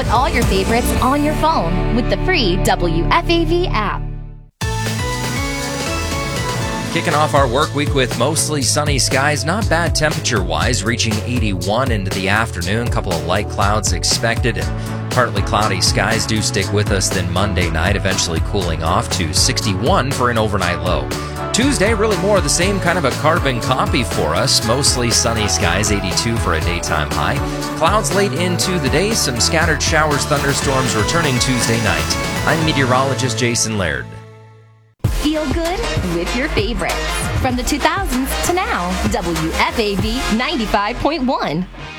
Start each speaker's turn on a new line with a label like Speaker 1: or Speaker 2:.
Speaker 1: all your favorites on your phone with the free WFAV app.
Speaker 2: Kicking off our work week with mostly sunny skies, not bad temperature-wise, reaching 81 into the afternoon. A couple of light clouds expected, and partly cloudy skies do stick with us then Monday night, eventually cooling off to 61 for an overnight low. Tuesday, really more of the same, kind of a carbon copy for us. Mostly sunny skies, 82 for a daytime high. Clouds late into the day, some scattered showers, thunderstorms returning Tuesday night. I'm meteorologist Jason Laird.
Speaker 1: Feel good with your favorites. From the 2000s to now, WFAV 95.1.